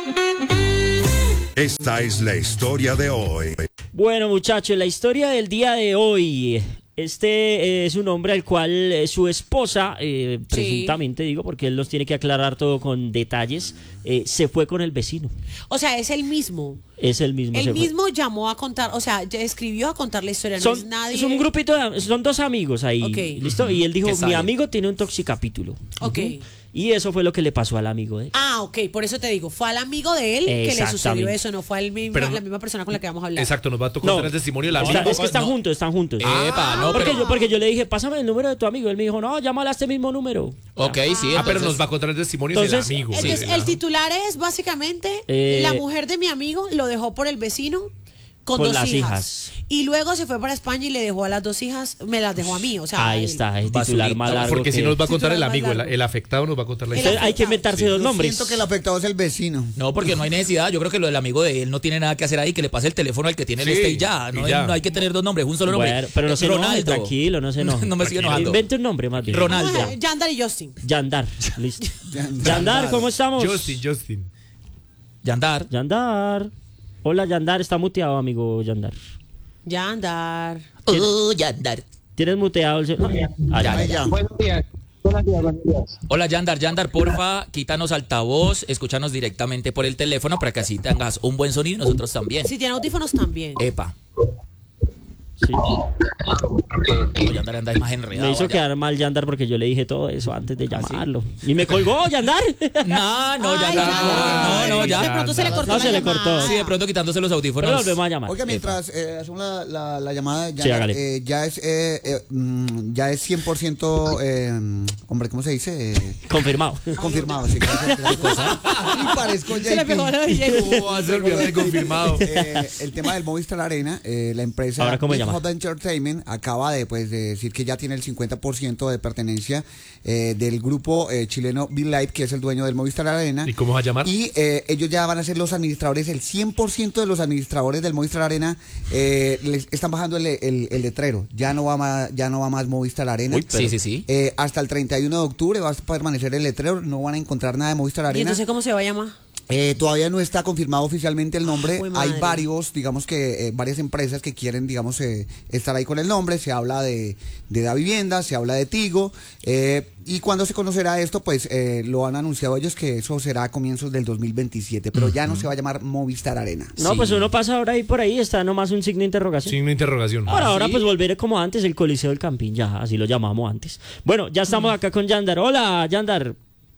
Esta es la historia de hoy. Bueno, muchachos, la historia del día de hoy. Este es un hombre al cual su esposa, presuntamente digo, porque él nos tiene que aclarar todo con detalles, se fue con el vecino. O sea, es el mismo. Es el mismo. El mismo llamó a contar, o sea, escribió a contar la historia, no es nadie. Es un grupito, son dos amigos ahí, ¿listo? Y él dijo, mi amigo tiene un toxicapítulo. Ok. Y eso fue lo que le pasó al amigo de él. Ah, ok, por eso te digo, fue al amigo de él que le sucedió eso, no fue al mismo, la misma persona con la que vamos a hablar. Exacto, nos va a tocar el testimonio del amigo. Es que están juntos. Epa, no, porque yo le dije, pásame el número de tu amigo. Él me dijo, no, llámala a este mismo número. Ok, sí. Pero nos va a contar el testimonio del amigo. Entonces, el titular es básicamente, la mujer de mi amigo lo dejó por el vecino con dos hijas. Y luego se fue para España y le dejó a las dos hijas, me las dejó a mí, o sea. Ahí está, el titular más largo. Porque si nos va a contar el amigo, el afectado nos va a contar la historia. Hay que inventarse dos nombres. Siento que el afectado es el vecino. No, porque no hay necesidad. Yo creo que lo del amigo de él no tiene nada que hacer ahí, que le pase el teléfono al que tiene el y ya. No hay que tener dos nombres, un solo nombre. Bueno, pero no se enoje, tranquilo, no se enoje. No me sigue enojando. Invente un nombre más bien. Ronaldo. Yandar y Justin. Yandar, listo. Yandar, ¿cómo estamos? Justin. Yandar. Hola, Yandar, está muteado, amigo Yandar. Yandar. Yandar. ¿Tienes muteado el ya. Buenos días. Hola, Yandar, porfa, quítanos altavoz, escúchanos directamente por el teléfono para que así tengas un buen sonido y nosotros también. Si tiene audífonos también. Epa. Sí. No, Yandar anda más enredado. Me hizo quedar mal Yandar porque yo le dije todo eso antes de llamarlo. Y me colgó, Yandar. No, Yandar. No, ya. De pronto se le cortó. No, se le cortó. Sí, de pronto quitándose los audífonos. Pero volvemos a llamar. Oiga, mientras hacemos la llamada, ya, sí, ya es 100%, hombre, ¿cómo se dice? Confirmado. Confirmado, sí. Y parezco Se le pegó la Se olvidó de confirmado. El tema del Movistar Arena, la empresa ¿Ahora cómo se llama? Hot Entertainment acaba de decir que ya tiene el 50% de pertenencia del grupo chileno V-Live, que es el dueño del Movistar Arena. ¿Y cómo va a llamar? Y ellos ya van a ser los administradores, el 100% de los administradores del Movistar Arena les están bajando el letrero. Ya no va más Movistar Arena. Uy, sí. Hasta el 31 de octubre va a permanecer el letrero, no van a encontrar nada de Movistar Arena. ¿Y entonces cómo se va a llamar? Todavía no está confirmado oficialmente el nombre. Hay varios, digamos que varias empresas que quieren, digamos, estar ahí con el nombre. Se habla de Da Vivienda, se habla de Tigo. Y cuando se conocerá esto, pues lo han anunciado ellos que eso será a comienzos del 2027. Pero ya no se va a llamar Movistar Arena. No, pues uno pasa ahora y por ahí está nomás un signo de interrogación. Signo de interrogación. Ahora pues volveré como antes, el Coliseo del Campín, ya, así lo llamamos antes. Bueno, ya estamos acá con Yandar. Hola, Yandar.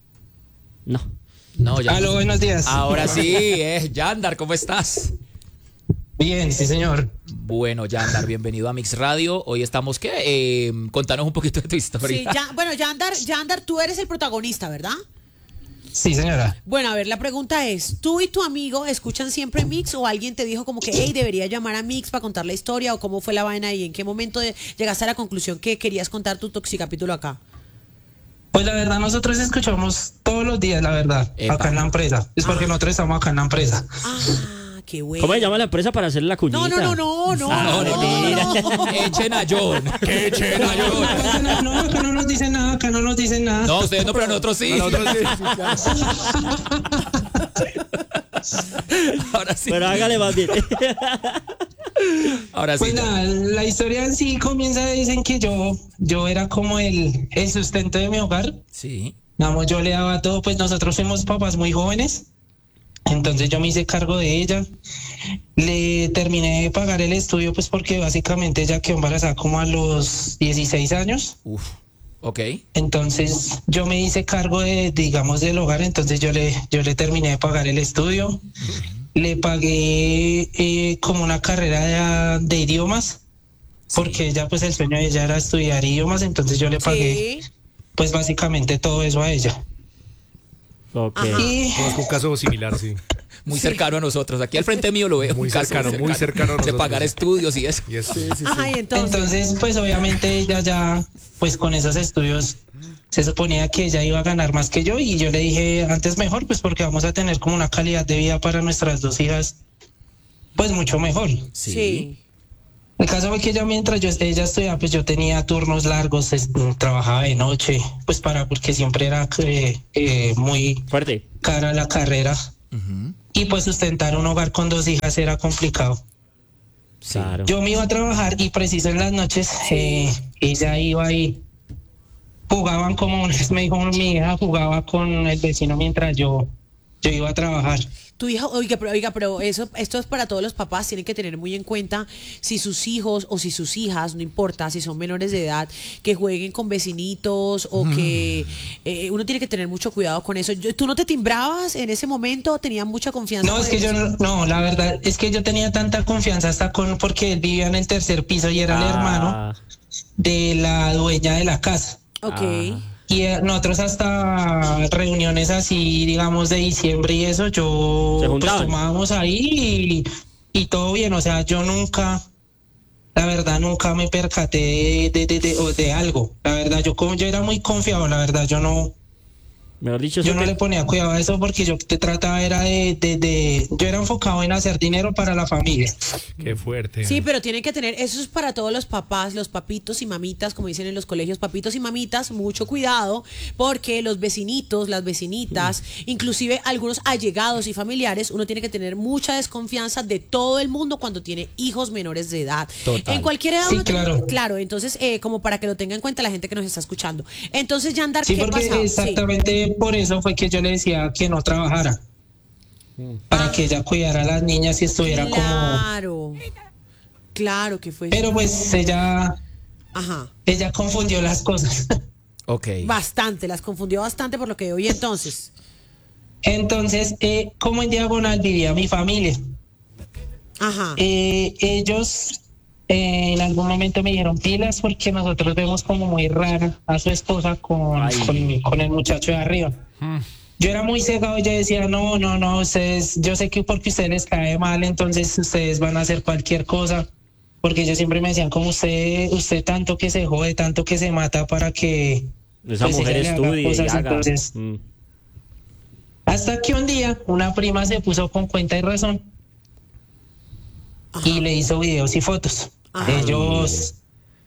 No, ya. Aló, buenos días. Ahora sí, Yandar, ¿cómo estás? Bien, sí, señor. Bueno, Yandar, bienvenido a Mix Radio. Hoy estamos, contanos un poquito de tu historia. Sí, Yandar, tú eres el protagonista, ¿verdad? Sí, señora. Bueno, a ver, la pregunta es, ¿tú y tu amigo escuchan siempre Mix o alguien te dijo como que, hey, debería llamar a Mix para contar la historia o cómo fue la vaina y en qué momento llegaste a la conclusión que querías contar tu toxicapítulo acá? Pues la verdad, nosotros escuchamos todos los días, la verdad, acá en la empresa. Es porque nosotros estamos acá en la empresa. Ah, qué bueno. ¿Cómo se llama la empresa para hacerle la cuñita? No. Echen a John. Echen a John. No, acá no nos dicen nada, No, ustedes no, pero nosotros sí. Ahora sí. Pero hágale más bien. Ahora sí. Pues nada, la historia en sí comienza, dicen que yo era como el sustento de mi hogar. Sí. Vamos, yo le daba todo, pues nosotros fuimos papás muy jóvenes. Entonces yo me hice cargo de ella. Le terminé de pagar el estudio, pues porque básicamente ella quedó embarazada como a los 16 años. Uf. Ok. Entonces yo me hice cargo digamos, del hogar. Entonces yo le terminé de pagar el estudio. Le pagué como una carrera de idiomas, porque ella, pues el sueño de ella era estudiar idiomas, entonces yo le pagué, pues básicamente todo eso a ella. Ok. Conozco un caso similar, sí. Muy cercano a nosotros. Aquí al frente mío lo veo. Muy cercano a nosotros. De pagar estudios y eso. Sí. Entonces, pues obviamente ella ya, pues con esos estudios, se suponía que ella iba a ganar más que yo y yo le dije antes mejor, pues porque vamos a tener como una calidad de vida para nuestras dos hijas, pues mucho mejor. Sí. El caso fue que ella mientras ella estudiaba, pues yo tenía turnos largos, trabajaba de noche, pues porque siempre era muy fuerte cara la carrera. y pues sustentar un hogar con 2 hijas era complicado. Claro. Yo me iba a trabajar y preciso en las noches ella iba y jugaban como me dijo mi hija, jugaba con el vecino mientras yo iba a trabajar. Tu hija, oiga, pero esto es para todos los papás, tienen que tener muy en cuenta si sus hijos o si sus hijas, no importa, si son menores de edad, que jueguen con vecinitos o que uno tiene que tener mucho cuidado con eso. ¿Tú no te timbrabas en ese momento? ¿Tenías mucha confianza? No, es que no, la verdad es que yo tenía tanta confianza porque él vivía en el 3er piso y era el hermano de la dueña de la casa. Ok. Y nosotros hasta reuniones así, digamos, de diciembre y eso, pues tomábamos ahí y todo bien. O sea, yo nunca, la verdad, nunca me percaté de algo. La verdad, yo era muy confiado, la verdad, yo no... Mejor dicho, yo no le ponía cuidado a eso porque yo te trataba era yo era enfocado en hacer dinero para la familia. Qué fuerte. Sí, pero tienen que tener, eso es para todos los papás, los papitos y mamitas, como dicen en los colegios, papitos y mamitas, mucho cuidado, porque los vecinitos, las vecinitas, inclusive algunos allegados y familiares, uno tiene que tener mucha desconfianza de todo el mundo cuando tiene hijos menores de edad. Total. En cualquier edad. Sí, claro. Claro, entonces, como para que lo tenga en cuenta la gente que nos está escuchando. Entonces, Yandar, sí, ¿qué porque pasa? exactamente por eso fue que yo le decía que no trabajara. Para que ella cuidara a las niñas y estuviera Claro que fue. Pero pues ella confundió las cosas. Ok. Bastante, las confundió bastante por lo que oí entonces. Entonces, como en Diagonal vivía mi familia. Ajá. Ellos en algún momento me dieron pilas porque nosotros vemos como muy rara a su esposa con el muchacho de arriba. Yo era muy cegado y yo decía, no, ustedes, yo sé que porque ustedes les cae mal, entonces ustedes van a hacer cualquier cosa. Porque ellos siempre me decían, como usted tanto que se jode, tanto que se mata para que esa mujer estudie y haga. Entonces, hasta que un día una prima se puso con cuenta y razón y le hizo videos y fotos. Ellos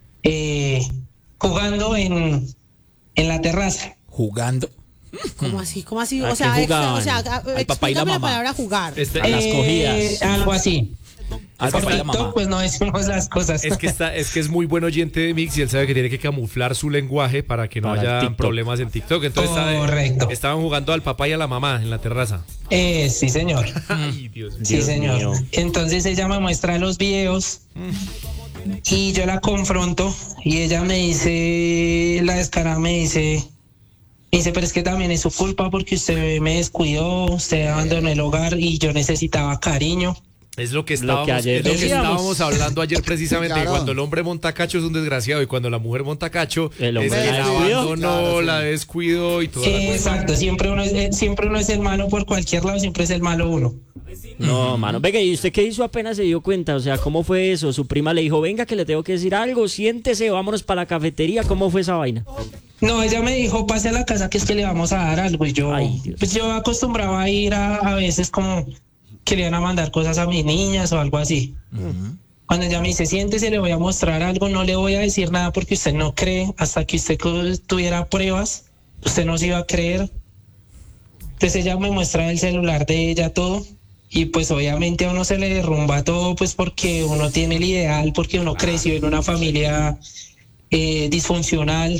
jugando en la terraza. ¿Jugando? ¿Cómo así? ¿A qué jugaban? Al papá y la explícame mamá. palabra jugar. A las cogidas. Algo así. Al Por papá y la mamá. TikTok, pues no decimos las cosas. Es que es muy buen oyente de Mix y él sabe que tiene que camuflar su lenguaje para que no Para haya TikTok. problemas en TikTok. Entonces Correcto. estaban jugando al papá y a la mamá en la terraza. Sí, señor. Ay, Dios mío. Sí, Dios señor. mío. Entonces ella me muestra los videos y yo la confronto y ella me dice, la descarada me dice, pero es que también es su culpa porque usted me descuidó, usted abandonó el hogar y yo necesitaba cariño. Es lo que ayer decíamos. estábamos hablando ayer precisamente. Claro. Cuando el hombre monta cacho es un desgraciado y cuando la mujer monta cacho El hombre es la la descuidó. abandonó, Claro, sí. la descuidó y toda la cosa. Exacto, siempre uno es el malo por cualquier lado, siempre es el malo uno. No, mano. Venga, ¿y usted qué hizo apenas se dio cuenta? O sea, ¿cómo fue eso? Su prima le dijo, venga, que le tengo que decir algo, siéntese, vámonos para la cafetería. ¿Cómo fue esa vaina? No, ella me dijo, pase a la casa que es que le vamos a dar algo. Y yo, Ay, Dios. pues yo acostumbraba a ir a veces como que le iban a mandar cosas a mis niñas o algo así. Cuando ella me dice, siéntese, le voy a mostrar algo, no le voy a decir nada porque usted no cree, hasta que usted tuviera pruebas, usted no se iba a creer. Entonces ella me muestra el celular de ella, todo, y pues obviamente a uno se le derrumba todo, pues porque uno tiene el ideal, porque uno creció en una familia disfuncional.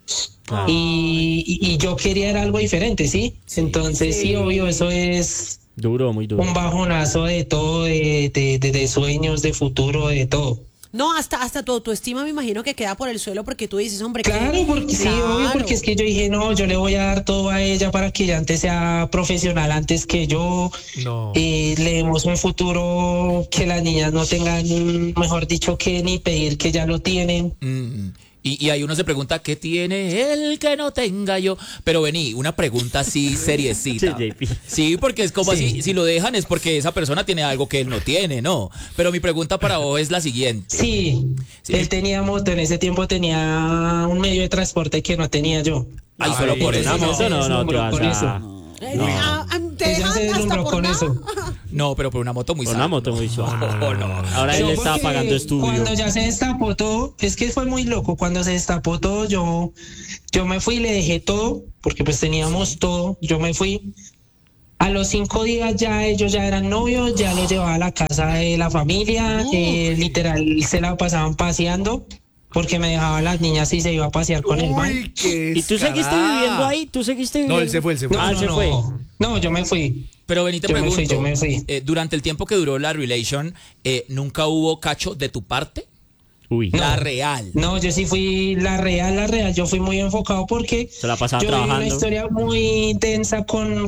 Y yo quería era algo diferente, ¿sí? Entonces sí, obvio, eso es Duro, muy duro. un bajonazo de todo, de sueños, de futuro, de todo. No, hasta tu autoestima me imagino que queda por el suelo porque tú dices, hombre, Claro, porque sí, obvio, porque es que yo dije, no, yo le voy a dar todo a ella para que ella antes sea profesional antes que yo. No. Le demos un futuro que las niñas no tengan, mejor dicho, que ni pedir que ya lo tienen. Y ahí uno se pregunta, ¿qué tiene él que no tenga yo? Pero vení, una pregunta así seriecita. Sí, JP. Sí, porque es como Sí. así, si lo dejan es porque esa persona tiene algo que él no tiene, ¿no? Pero mi pregunta para vos es la siguiente. Sí, Sí. él tenía moto, en ese tiempo tenía un medio de transporte que no tenía yo. Ay, solo por Una eso. Entonces, moto no te deslumbró vas con a... eso. te Ella dejan se hasta deslumbró por con nada. eso. No, pero por una moto muy Una sana. moto muy suave. No. Ahora él No, le estaba porque pagando estudio. Cuando ya se destapó todo, es que fue muy loco. Cuando se destapó todo, yo me fui y le dejé todo, porque pues teníamos todo. Yo me fui A los 5 días ya ellos ya eran novios, ya los llevaba a la casa de la familia, literal se la pasaban paseando. Porque me dejaba a las niñas y se iba a pasear con el man. ¿Y tú seguiste viviendo ahí? ¿Tú seguiste viviendo? No, él se fue. No, yo me fui. Pero Benito, pregunto, yo me fui. Durante el tiempo que duró la relation, ¿nunca hubo cacho de tu parte? Uy. La real. No, yo sí fui la real. Yo fui muy enfocado porque Se la pasaba yo viví trabajando. una historia muy intensa con